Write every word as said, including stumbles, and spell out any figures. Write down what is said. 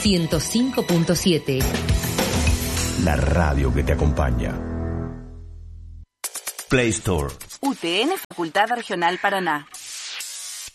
ciento cinco punto siete. La radio que te acompaña. Play Store. U T N Facultad Regional Paraná.